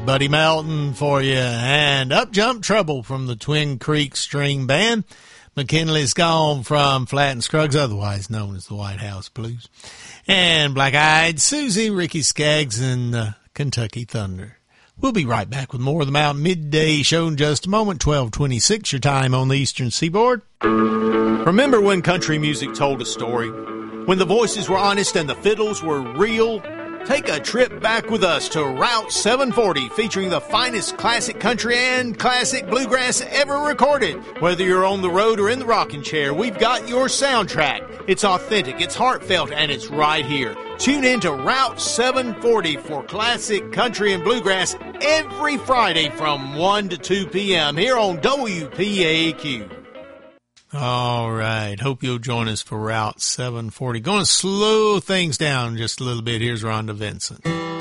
Buddy Melton for you, and Up Jump Trouble from the Twin Creeks String Band. McKinley's Gone from Flatt and Scruggs, otherwise known as the White House Blues. And Black Eyed Susie, Ricky Skaggs, and Kentucky Thunder. We'll be right back with more of the Mountain Midday Show in just a moment. 12:26, your time on the Eastern Seaboard. Remember when country music told a story? When the voices were honest and the fiddles were real? Take a trip back with us to Route 740, featuring the finest classic country and classic bluegrass ever recorded. Whether you're on the road or in the rocking chair, we've got your soundtrack. It's authentic, it's heartfelt, and it's right here. Tune in to Route 740 for classic country and bluegrass every Friday from 1 to 2 p.m. here on WPAQ. All right. Hope you'll join us for Route 740. Going to slow things down just a little bit. Here's Rhonda Vincent.